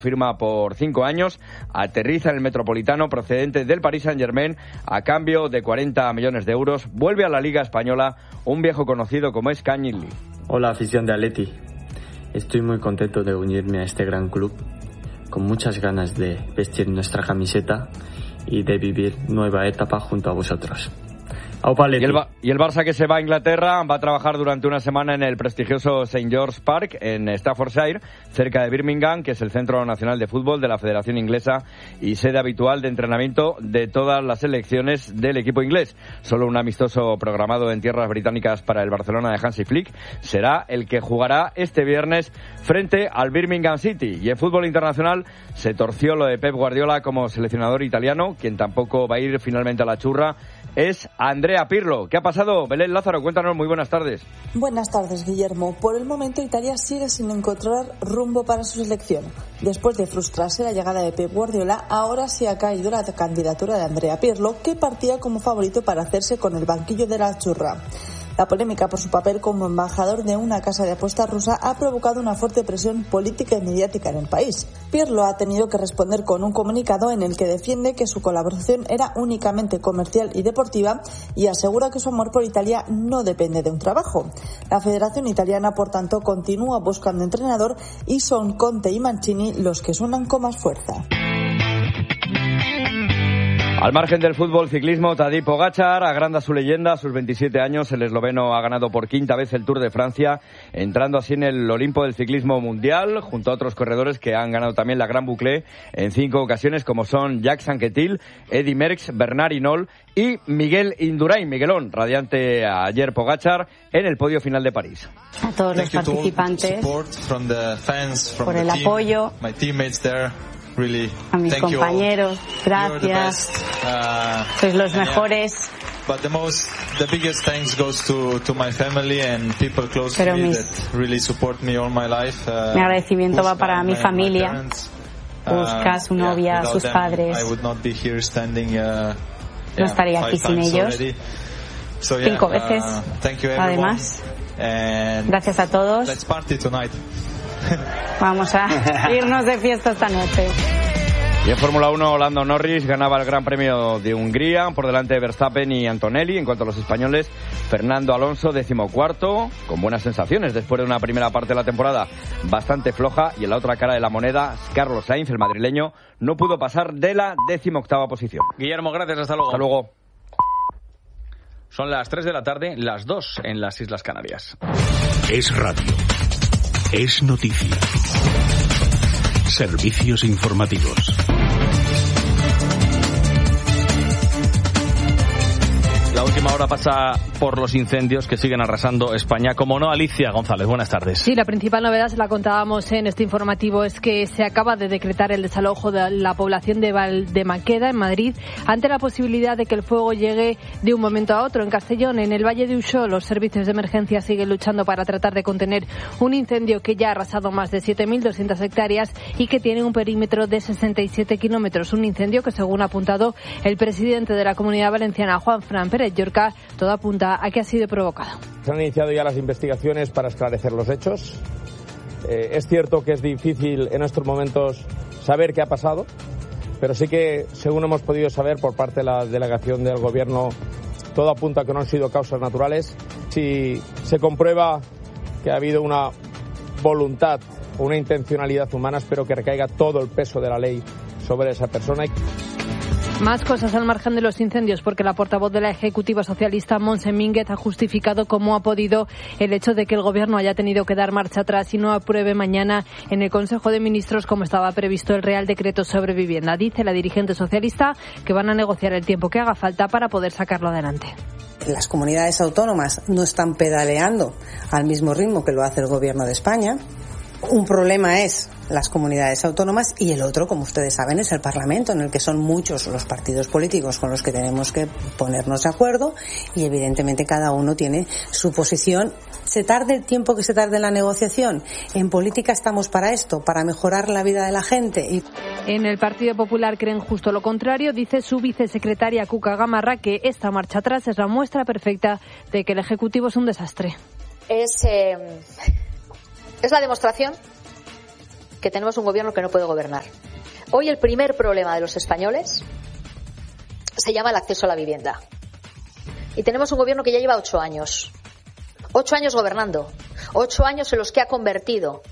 Firma por 5 años, aterriza en el Metropolitano procedente del Paris Saint-Germain a cambio de 40 millones de euros. Vuelve a la Liga Española un viejo conocido como es Cañilli. Hola afición de Atleti, estoy muy contento de unirme a este gran club, con muchas ganas de vestir nuestra camiseta y de vivir nueva etapa junto a vosotros. Y el Barça, que se va a Inglaterra, va a trabajar durante una semana en el prestigioso St. George's Park en Staffordshire, cerca de Birmingham, que es el centro nacional de fútbol de la Federación Inglesa y sede habitual de entrenamiento de todas las selecciones del equipo inglés. Solo un amistoso programado en tierras británicas para el Barcelona de Hansi Flick será el que jugará este viernes frente al Birmingham City. Y en fútbol internacional se torció lo de Pep Guardiola como seleccionador italiano. Quien tampoco va a ir finalmente a la churra es Andrea Pirlo. ¿Qué ha pasado? Belén Lázaro, cuéntanos, muy buenas tardes. Buenas tardes, Guillermo. Por el momento Italia sigue sin encontrar rumbo para su selección. Después de frustrarse la llegada de Pep Guardiola, ahora sí ha caído la candidatura de Andrea Pirlo, que partía como favorito para hacerse con el banquillo de la churra. La polémica por su papel como embajador de una casa de apuestas rusa ha provocado una fuerte presión política y mediática en el país. Pirlo ha tenido que responder con un comunicado en el que defiende que su colaboración era únicamente comercial y deportiva y asegura que su amor por Italia no depende de un trabajo. La Federación Italiana, por tanto, continúa buscando entrenador y son Conte y Mancini los que suenan con más fuerza. Al margen del fútbol, ciclismo, Tadej Pogačar agranda su leyenda. A sus 27 años, el esloveno ha ganado por quinta vez el Tour de Francia, entrando así en el Olimpo del ciclismo mundial, junto a otros corredores que han ganado también la Gran Boucle en 5 ocasiones, como son Jacques Anquetil, Eddy Merckx, Bernard Hinault y Miguel Indurain. Miguelón, radiante ayer Pogačar en el podio final de París. A todos los participantes por el apoyo. A mis compañeros, gracias. Sois los mejores. Pero mi agradecimiento va para mi familia, Puska, su novia, sus padres. No estaría aquí sin ellos. 5 veces, además. Gracias a todos. Vamos a irnos de fiesta esta noche. Y en Fórmula 1, Lando Norris ganaba el Gran Premio de Hungría por delante de Verstappen y Antonelli. En cuanto a los españoles, Fernando Alonso, 14º, con buenas sensaciones después de una primera parte de la temporada bastante floja. Y en la otra cara de la moneda, Carlos Sainz, el madrileño, no pudo pasar de la 18ª posición. Guillermo, gracias, hasta luego. Hasta luego. Son las 3 de la tarde, las 2 en las Islas Canarias. Es radio. Es noticia. Servicios informativos. La última hora pasa por los incendios que siguen arrasando España. Como no, Alicia González, buenas tardes. Sí, la principal novedad, se la contábamos en este informativo, es que se acaba de decretar el desalojo de la población de Valdemaqueda, en Madrid, ante la posibilidad de que el fuego llegue de un momento a otro. En Castellón, en el Valle de Uxó, los servicios de emergencia siguen luchando para tratar de contener un incendio que ya ha arrasado más de 7.200 hectáreas y que tiene un perímetro de 67 kilómetros. Un incendio que, según ha apuntado el presidente de la Comunidad Valenciana, Juanfran Pérez Llorca, todo apunta a que ha sido provocado. Se han iniciado ya las investigaciones para esclarecer los hechos. Es cierto que es difícil en estos momentos saber qué ha pasado, pero sí que, según hemos podido saber por parte de la delegación del Gobierno, todo apunta a que no han sido causas naturales. Si se comprueba que ha habido una voluntad o una intencionalidad humana, espero que recaiga todo el peso de la ley sobre esa persona. Más cosas al margen de los incendios, porque la portavoz de la Ejecutiva Socialista, Montse Mínguez, ha justificado cómo ha podido el hecho de que el Gobierno haya tenido que dar marcha atrás y no apruebe mañana en el Consejo de Ministros, como estaba previsto, el Real Decreto sobre vivienda. Dice la dirigente socialista que van a negociar el tiempo que haga falta para poder sacarlo adelante. Las comunidades autónomas no están pedaleando al mismo ritmo que lo hace el Gobierno de España. Un problema es las comunidades autónomas y el otro, como ustedes saben, es el Parlamento, en el que son muchos los partidos políticos con los que tenemos que ponernos de acuerdo y evidentemente cada uno tiene su posición. Se tarde el tiempo que se tarde en la negociación. En política estamos para esto, para mejorar la vida de la gente. En el Partido Popular creen justo lo contrario. Dice su vicesecretaria Cuca Gamarra que esta marcha atrás es la muestra perfecta de que el Ejecutivo es un desastre. Es la demostración que tenemos un gobierno que no puede gobernar. Hoy el primer problema de los españoles se llama el acceso a la vivienda. Y tenemos un gobierno que ya lleva 8 años. 8 años gobernando. 8 años en los que ha convertido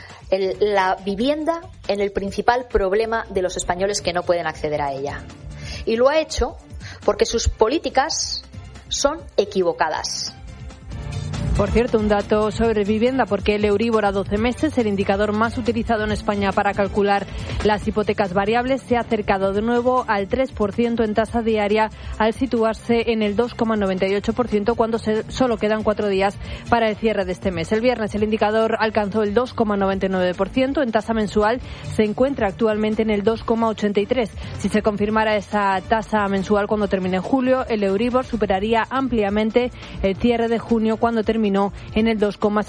la vivienda en el principal problema de los españoles que no pueden acceder a ella. Y lo ha hecho porque sus políticas son equivocadas. Por cierto, un dato sobre vivienda, porque el Euribor a 12 meses, el indicador más utilizado en España para calcular las hipotecas variables, se ha acercado de nuevo al 3% en tasa diaria al situarse en el 2,98% cuando solo quedan 4 días para el cierre de este mes. El viernes el indicador alcanzó el 2,99%, en tasa mensual se encuentra actualmente en el 2,83%. Si se confirmara esa tasa mensual cuando termine julio, el Euribor superaría ampliamente el cierre de junio cuando terminó en el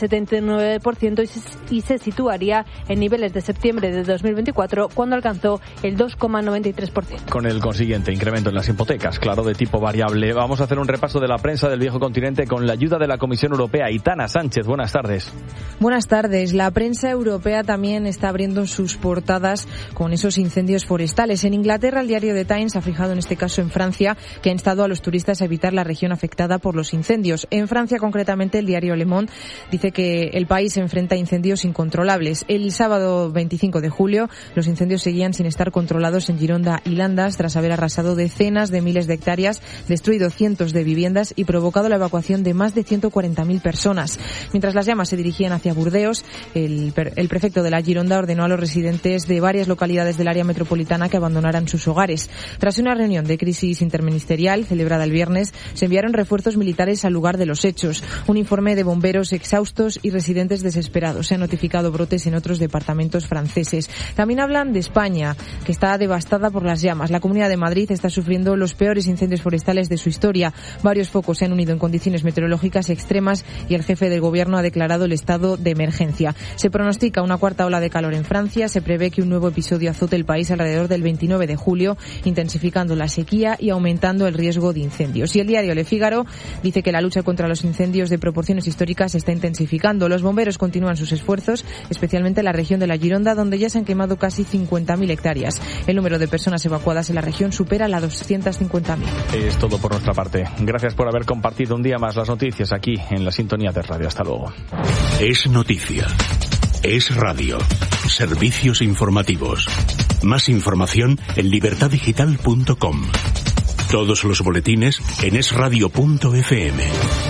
2,79% y se situaría en niveles de septiembre de 2024 cuando alcanzó el 2,93%. Con el consiguiente incremento en las hipotecas, claro, de tipo variable. Vamos a hacer un repaso de la prensa del viejo continente con la ayuda de la Comisión Europea. Aitana Sánchez, buenas tardes. Buenas tardes. La prensa europea también está abriendo sus portadas con esos incendios forestales. En Inglaterra, el diario The Times ha fijado en este caso en Francia, que ha instado a los turistas a evitar la región afectada por los incendios. En Francia, concretamente, el diario Le Monde dice que el país se enfrenta a incendios incontrolables. El sábado 25 de julio, los incendios seguían sin estar controlados en Gironda y Landas tras haber arrasado decenas de miles de hectáreas, destruido cientos de viviendas y provocado la evacuación de más de 140.000 personas. Mientras las llamas se dirigían hacia Burdeos, el prefecto de la Gironda ordenó a los residentes de varias localidades del área metropolitana que abandonaran sus hogares. Tras una reunión de crisis interministerial celebrada el viernes, se enviaron refuerzos militares al lugar de los hechos. Un informe de bomberos exhaustos y residentes desesperados. Se han notificado brotes en otros departamentos franceses. También hablan de España, que está devastada por las llamas. La Comunidad de Madrid está sufriendo los peores incendios forestales de su historia. Varios focos se han unido en condiciones meteorológicas extremas y el jefe del gobierno ha declarado el estado de emergencia. Se pronostica una cuarta ola de calor en Francia. Se prevé que un nuevo episodio azote el país alrededor del 29 de julio, intensificando la sequía y aumentando el riesgo de incendios. Y el diario Le Figaro dice que la lucha contra los incendios de proporciones históricas se está intensificando. Los bomberos continúan sus esfuerzos, especialmente en la región de la Gironda, donde ya se han quemado casi 50.000 hectáreas. El número de personas evacuadas en la región supera las 250.000. Es todo por nuestra parte. Gracias por haber compartido un día más las noticias aquí en la sintonía de radio. Hasta luego. Es noticia. Es radio. Servicios informativos. Más información en libertadigital.com. Todos los boletines en esradio.fm.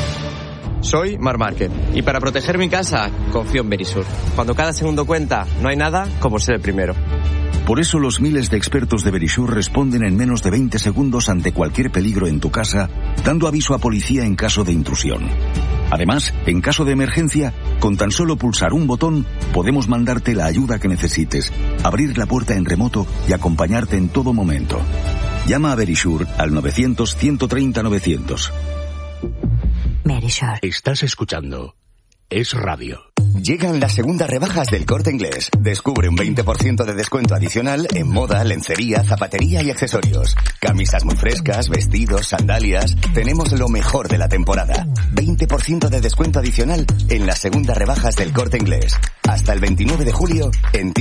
Soy Marc Márquez y para proteger mi casa confío en Verisur. Cuando cada segundo cuenta, no hay nada como ser el primero. Por eso los miles de expertos de Verisur responden en menos de 20 segundos ante cualquier peligro en tu casa, dando aviso a policía en caso de intrusión. Además, en caso de emergencia, con tan solo pulsar un botón, podemos mandarte la ayuda que necesites, abrir la puerta en remoto y acompañarte en todo momento. Llama a Verisur al 900-130-900. Verisur. Estás escuchando Es Radio. Llegan las segundas rebajas del Corte Inglés. Descubre un 20% de descuento adicional en moda, lencería, zapatería y accesorios. Camisas muy frescas, vestidos, sandalias. Tenemos lo mejor de la temporada. 20% de descuento adicional en las segundas rebajas del Corte Inglés. Hasta el 29 de julio en